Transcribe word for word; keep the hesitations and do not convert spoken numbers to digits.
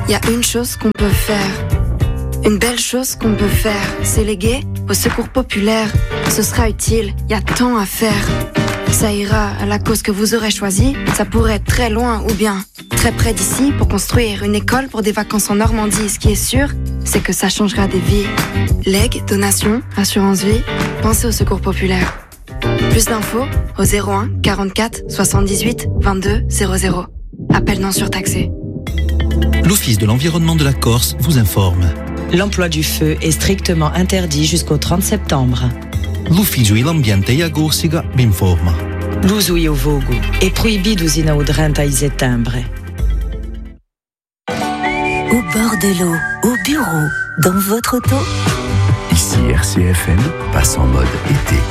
y a une chose qu'on peut faire. Une belle chose qu'on peut faire, c'est léguer au secours populaire. Ce sera utile, y a tant à faire. Ça ira à la cause que vous aurez choisie. Ça pourrait être très loin ou bien très près d'ici pour construire une école pour des vacances en Normandie. Ce qui est sûr, c'est que ça changera des vies. Legs, donations, assurance vie, pensez au secours populaire. Plus d'infos au zéro un quarante-quatre soixante-dix-huit vingt-deux zéro zéro. Appel non surtaxé. L'Office de l'environnement de la Corse vous informe. L'emploi du feu est strictement interdit jusqu'au trente septembre. L'Ufficio e l'ambiente e a Corsica vi informa. L'uso e o vogo è proibito inaudrente ai settembre. Au bord de l'eau, au bureau, dans votre auto. Ici R C F M passe en mode été.